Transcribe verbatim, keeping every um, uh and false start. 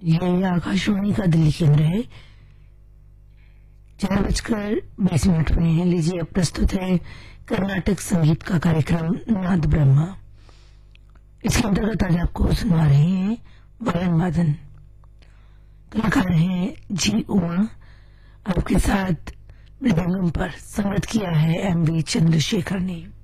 ये आकाशवाणी का दिल्ली केंद्र है। चार बजकर बीस मिनट में है। लीजिए अब प्रस्तुत है कर्नाटक संगीत का कार्यक्रम नाद ब्रह्मा। इसके अंतर्गत आज आपको सुनवा रहे हैं वालन वादन। कलाकार हैं जी उमा। आपके साथ मृदंगम पर संगत किया है एम वी चंद्रशेखर ने।